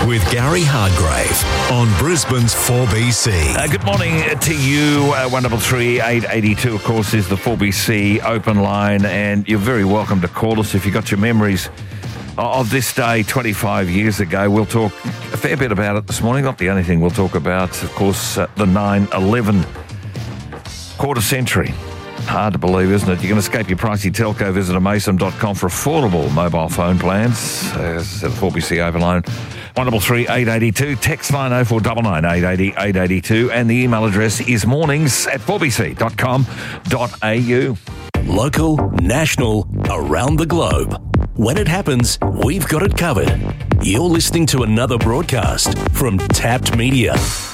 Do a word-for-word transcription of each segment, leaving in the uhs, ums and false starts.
with Gary Hargrave on Brisbane's four B C. Uh, good morning to you. Uh, one double three eight eight two, of course, is the four B C open line, and you're very welcome to call us if you've got your memories of this day twenty-five years ago. We'll talk a fair bit about it this morning. Not the only thing we'll talk about, of course, uh, the nine eleven quarter century. Hard to believe, isn't it? You can escape your pricey telco. Visit amason dot com for affordable mobile phone plans. As I said, the four B C open line, one double three eight eight two. Text line oh four nine nine eight eight eight eight two. And the email address is mornings at four b c dot com dot a u. Local, national, around the globe. When it happens, we've got it covered. You're listening to another broadcast from Tapped Media.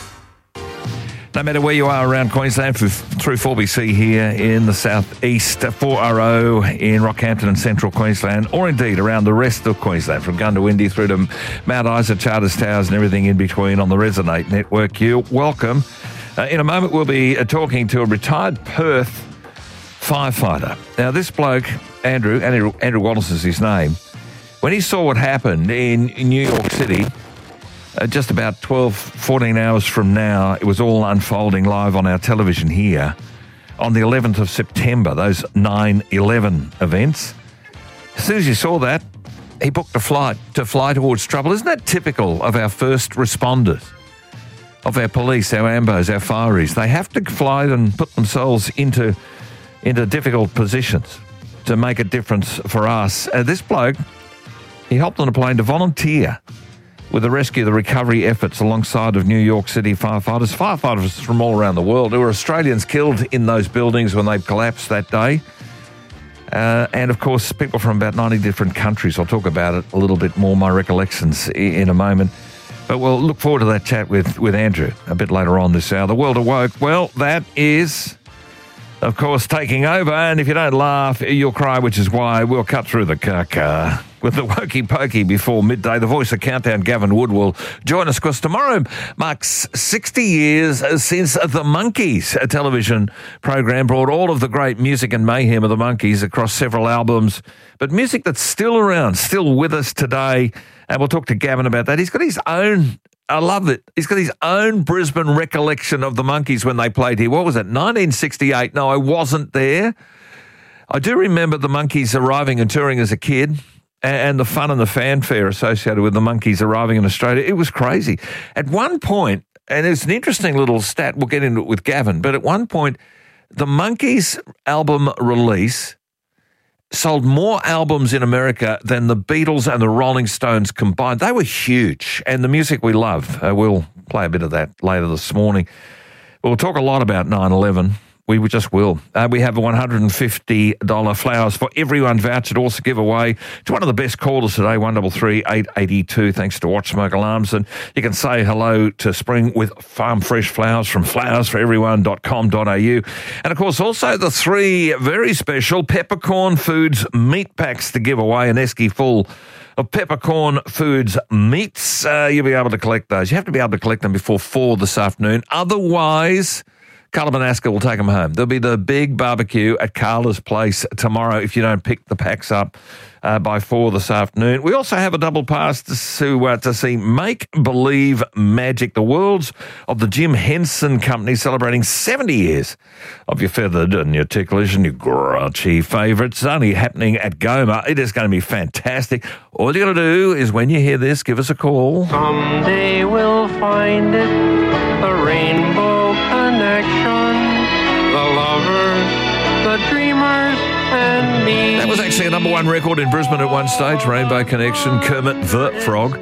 No matter where you are around Queensland, through four B C here in the southeast, four R O in Rockhampton and central Queensland, or indeed around the rest of Queensland, from Goondiwindi through to Mount Isa, Charters Towers and everything in between on the Resonate network, you're welcome. Uh, in a moment, we'll be uh, talking to a retired Perth firefighter. Now, this bloke, Andrew, Andrew, Andrew Wallace is his name, when he saw what happened in, in New York City, Uh, just about twelve, fourteen hours from now, it was all unfolding live on our television here on the eleventh of September, those nine eleven events. As soon as he saw that, he booked a flight to fly towards trouble. Isn't that typical of our first responders, of our police, our ambos, our fireys? They have to fly and put themselves into, into difficult positions to make a difference for us. Uh, this bloke, he hopped on a plane to volunteer with the rescue, the recovery efforts alongside of New York City firefighters, firefighters from all around the world. There were Australians killed in those buildings when they collapsed that day. Uh, and, of course, people from about ninety different countries. I'll talk about it a little bit more, my recollections, in a moment. But we'll look forward to that chat with, with Andrew a bit later on this hour. The World Awoke, well, that is, of course, taking over. And if you don't laugh, you'll cry, which is why we'll cut through the caca with the Wokey Pokey before midday. The voice of Countdown, Gavin Wood, will join us, because tomorrow marks sixty years since the Monkees, a television program, brought all of the great music and mayhem of the Monkees across several albums, but music that's still around, still with us today. And we'll talk to Gavin about that. He's got his own, I love it, he's got his own Brisbane recollection of the Monkees when they played here. What was it, nineteen sixty-eight? No, I wasn't there. I do remember the Monkees arriving and touring as a kid, and the fun and the fanfare associated with the Monkees arriving in Australia. It was crazy. At one point, and it's an interesting little stat, we'll get into it with Gavin, but at one point, the Monkees album release sold more albums in America than the Beatles and the Rolling Stones combined. They were huge, and the music we love. Uh, we'll play a bit of that later this morning. We'll talk a lot about nine eleven. We just will. Uh, we have a one hundred fifty dollars Flowers for Everyone voucher to also give away to one of the best callers today, one double three eight eight two, thanks to Watch Smoke Alarms. And you can say hello to spring with farm fresh flowers from flowers for everyone dot com dot a u. And, of course, also the three very special Peppercorn Foods meat packs to give away, an esky full of Peppercorn Foods meats. Uh, you'll be able to collect those. You have to be able to collect them before four this afternoon. Otherwise, Carla Banasca will take them home. There'll be the big barbecue at Carla's place tomorrow if you don't pick the packs up uh, by four this afternoon. We also have a double pass to, uh, to see Make Believe Magic, the worlds of the Jim Henson Company, celebrating seventy years of your feathered and your ticklish and your grouchy favourites. It's only happening at Goma. It is going to be fantastic. All you got to do is, when you hear this, give us a call. Someday we'll find it, the rainbow connection, the lovers, the dreamers, and me. That was actually a number one record in Brisbane at one stage, Rainbow Connection, Kermit the Frog.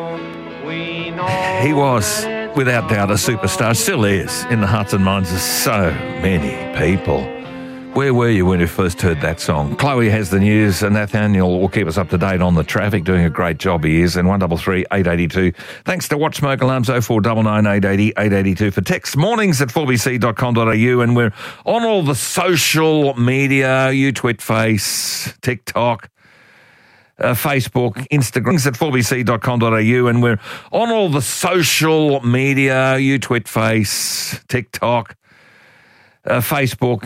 He was, without doubt, a superstar, still is, in the hearts and minds of so many people. Where were you when you first heard that song? Chloe has the news, and Nathaniel will keep us up to date on the traffic, doing a great job he is, and one double three eight eight two. Thanks to Watch Smoke Alarms, oh four nine nine eight eight eight eight two for text, mornings at four b c dot com dot a u, and we're on all the social media, you Twit Face, TikTok, uh, Facebook, Instagram, at four b c dot com dot a u, and we're on all the social media, you Twit Face, TikTok, uh, Facebook,